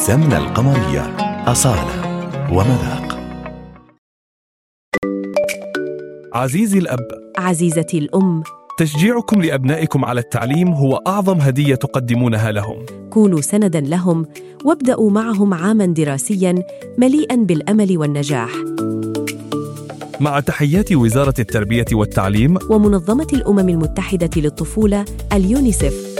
السمنة القمرية، أصالة ومذاق. عزيزي الأب، عزيزتي الأم، تشجيعكم لأبنائكم على التعليم هو أعظم هدية تقدمونها لهم. كونوا سنداً لهم وابدأوا معهم عاماً دراسياً مليئاً بالأمل والنجاح. مع تحيات وزارة التربية والتعليم ومنظمة الأمم المتحدة للطفولة اليونيسف.